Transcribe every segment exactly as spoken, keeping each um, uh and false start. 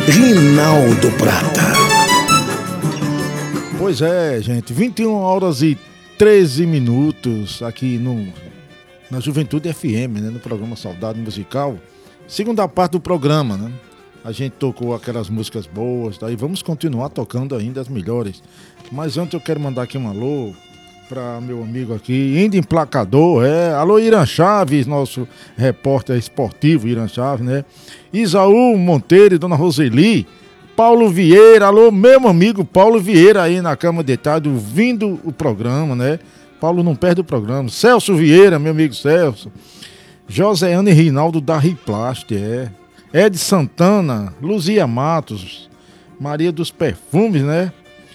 Rinaldo Prata. Pois é, gente, vinte e uma horas e treze minutos aqui no, na Juventude F M, né, no programa Saudade Musical. Segunda parte do programa, né? A gente tocou aquelas músicas boas, daí vamos continuar tocando ainda as melhores. Mas antes eu quero mandar aqui um alô para meu amigo aqui, Índio Emplacador, é. Alô, Irã Chaves, nosso repórter esportivo, Irã Chaves, né? Isaú Monteiro e Dona Roseli. Paulo Vieira, alô, meu amigo Paulo Vieira aí na cama deitado, ouvindo o programa, né? Paulo não perde o programa. Celso Vieira, meu amigo Celso. Joséane Rinaldo da Riplast, é. Ed Santana, Luzia Matos, Maria dos Perfumes, né?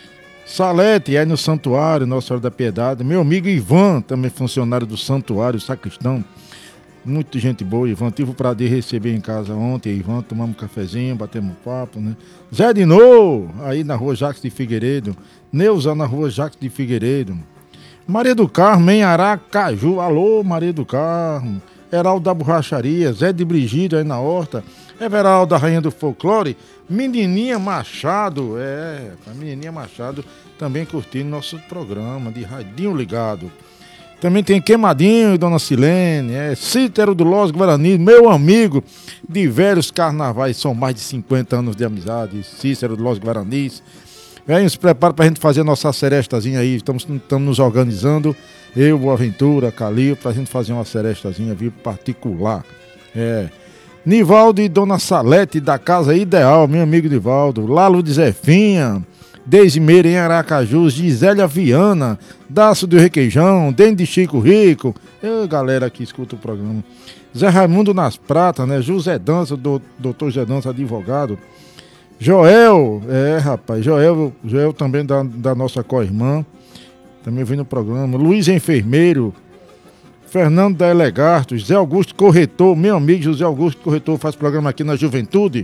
Salete, aí no Santuário, Nossa Senhora da Piedade. Meu amigo Ivan, também funcionário do Santuário, sacristão. Muita gente boa, Ivan. Tive o prazer de receber em casa ontem, Ivan. Tomamos um cafezinho, batemos um papo, né? Zé Dinô, aí na rua Jacques de Figueiredo. Neuza, na rua Jacques de Figueiredo. Maria do Carmo, em Aracaju. Alô, Maria do Carmo. Heraldo da Borracharia. Zé de Brigídio, aí na Horta. Everaldo, da Rainha do Folclore. Menininha Machado, é, a Menininha Machado também curtindo nosso programa de radinho ligado. Também tem Queimadinho e Dona Silene, é, Cítero do Los Guarani, meu amigo de velhos carnavais, são mais de cinquenta anos de amizade, Cícero do Los Guaranis. Vem, se prepara pra gente fazer a nossa serestazinha aí, estamos, estamos nos organizando, eu, Boaventura, Calil, pra gente fazer uma serestazinha, viu, particular, é. Nivaldo e Dona Salete da Casa Ideal, meu amigo Nivaldo. Lalo de Zefinha, Deise Meira em Aracaju, Gisélia Viana, Dácio do Requeijão, Dente de Chico Rico. Eu, galera que escuta o programa. Zé Raimundo nas Pratas, né? José Dança, do, doutor José Dança, advogado. Joel, é rapaz, Joel, Joel também da, da nossa co-irmã, também vem no programa. Luiz Enfermeiro. Fernando da Elegarto, José Augusto Corretor, meu amigo José Augusto Corretor, faz programa aqui na Juventude,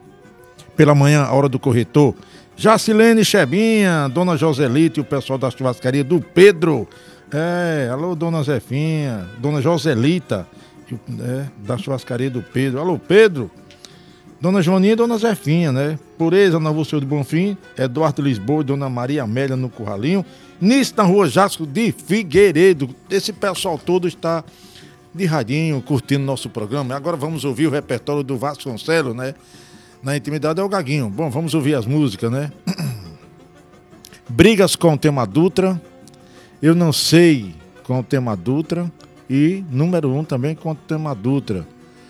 pela manhã, a hora do corretor. Jacilene Chebinha, Dona Joselita e o pessoal da churrascaria do Pedro. É, alô, Dona Zefinha, Dona Joselita, é, da churrascaria do Pedro. Alô, Pedro. Dona Joaninha e Dona Zefinha, né? Pureza na Rua Senhor de Bonfim, Eduardo Lisboa e Dona Maria Amélia no Curralinho. Nisso, na Rua Jasco de Figueiredo. Esse pessoal todo está de radinho, curtindo nosso programa. Agora vamos ouvir o repertório do Vasconcelos, né? Na intimidade é o Gaguinho. Bom, vamos ouvir as músicas, né? Brigas com o tema Dutra. Eu não sei com o tema Dutra. E número um também com o tema Dutra.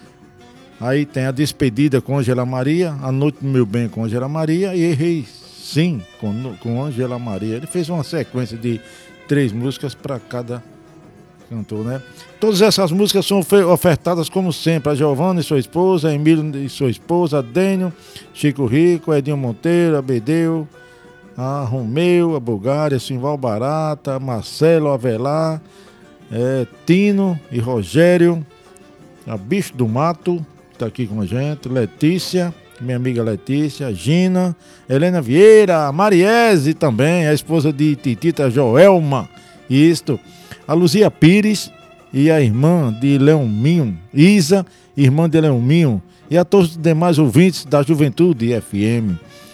Aí tem a Despedida com Ângela Maria, A Noite do Meu Bem com Ângela Maria e Errei Sim com, com Ângela Maria. Ele fez uma sequência de três músicas para cada cantor, né? Todas essas músicas são ofertadas como sempre, a Giovana e sua esposa, a Emílio e sua esposa, a Dênio, Chico Rico, a Edinho Monteiro, a Bedeu, a Romeu, a Bulgária, Simval Barata, Marcelo Avelar, é, Tino e Rogério, a Bicho do Mato, tá aqui com a gente, Letícia, minha amiga Letícia, Gina, Helena Vieira, Mariese também, a esposa de Titita Joelma, isto, a Luzia Pires e a irmã de Leominho, Isa, irmã de Leominho, e a todos os demais ouvintes da Juventude F M.